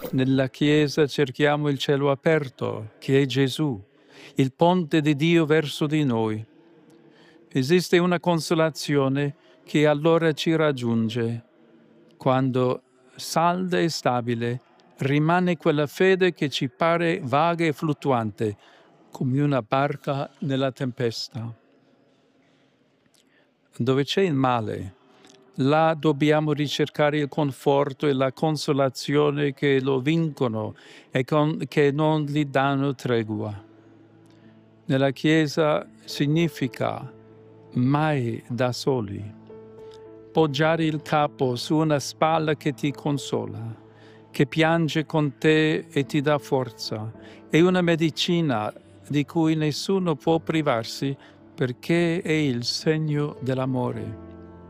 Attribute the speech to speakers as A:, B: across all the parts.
A: Nella Chiesa cerchiamo il cielo aperto, che è Gesù, il ponte di Dio verso di noi. Esiste una consolazione che allora ci raggiunge, quando salda e stabile rimane quella fede che ci pare vaga e fluttuante, come una barca nella tempesta. Dove c'è il male, là dobbiamo ricercare il conforto e la consolazione che lo vincono e che non gli danno tregua. Nella Chiesa significa mai da soli. Poggiare il capo su una spalla che ti consola, che piange con te e ti dà forza. È una medicina di cui nessuno può privarsi perché è il segno dell'amore.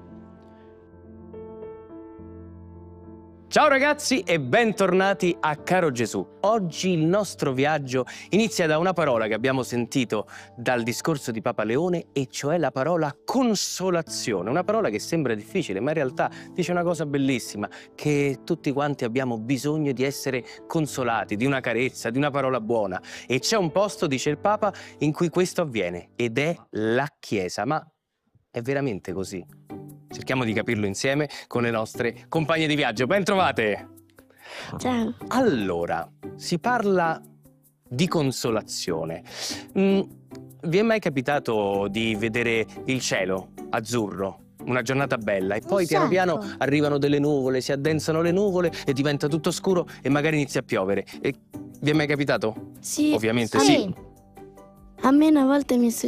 B: Ciao ragazzi e bentornati a Caro Gesù. Oggi il nostro viaggio inizia da una parola che abbiamo sentito dal discorso di Papa Leone, e cioè la parola consolazione. Una parola che sembra difficile, ma in realtà dice una cosa bellissima, che tutti quanti abbiamo bisogno di essere consolati, di una carezza, di una parola buona. E c'è un posto, dice il Papa, in cui questo avviene, ed è la Chiesa. Ma è veramente così? Cerchiamo di capirlo insieme con le nostre compagne di viaggio. Ben trovate!
C: Ciao.
B: Allora, si parla di consolazione. Vi è mai capitato di vedere il cielo azzurro? Una giornata bella e poi piano piano arrivano delle nuvole, si addensano le nuvole e diventa tutto scuro e magari inizia a piovere. E vi è mai capitato?
C: Sì.
B: Ovviamente sì.
C: A me una volta mi è